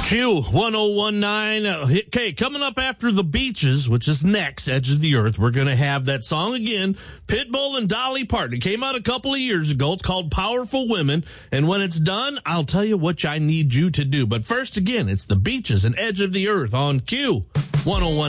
Q1019. Okay, coming up after the Beaches, which is next, Edge of the Earth, we're going to have that song again. Pitbull and Dolly Parton. It came out a couple of years ago. It's called Powerful Women. And when it's done, I'll tell you what I need you to do. But first, again, it's the Beaches and Edge of the Earth on Q1019.